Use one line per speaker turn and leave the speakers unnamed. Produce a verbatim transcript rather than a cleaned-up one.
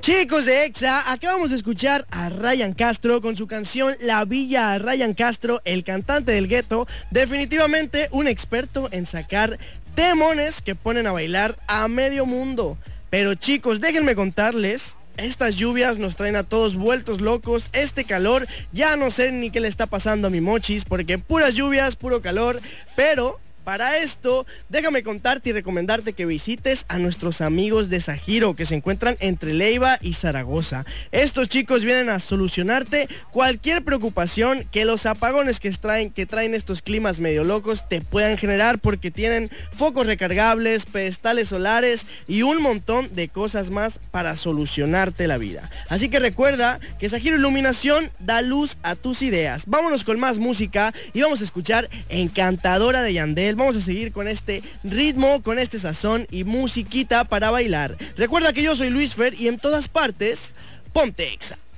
Chicos de Exa, acabamos de escuchar a Ryan Castro con su canción La Villa. Ryan Castro, el cantante del gueto, definitivamente un experto en sacar temones que ponen a bailar a medio mundo. Pero chicos, déjenme contarles, estas lluvias nos traen a todos vueltos locos. Este calor, ya no sé ni qué le está pasando a mi mochis, porque puras lluvias, puro calor. Pero para esto, déjame contarte y recomendarte que visites a nuestros amigos de Sajiro, que se encuentran entre Leiva y Zaragoza. Estos chicos vienen a solucionarte cualquier preocupación que los apagones que traen, que traen estos climas medio locos te puedan generar, porque tienen focos recargables, pedestales solares y un montón de cosas más para solucionarte la vida. Así que recuerda que Sajiro Iluminación da luz a tus ideas. Vámonos con más música y vamos a escuchar Encantadora de Yandel. Vamos a seguir con este ritmo, con este sazón y musiquita para bailar. Recuerda que yo soy Luis Fer y en todas partes, ponte Exa.